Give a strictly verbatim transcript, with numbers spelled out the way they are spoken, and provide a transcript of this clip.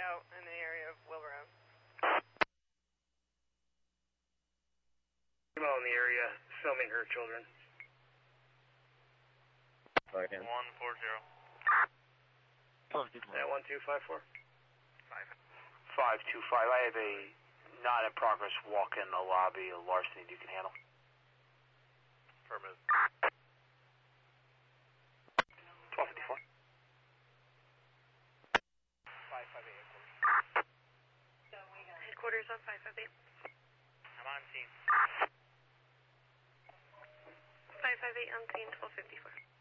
out in the area of Wilbur. Female in the area filming her children. Second. one four zero. Yeah, one two five four. Five. five two five. I have a not in progress walk in the lobby, a larceny you can handle. Affirmative. twelve fifty-four. five five eight. Headquarters on five five eight. I'm on scene. five five eight on scene, twelve fifty-four.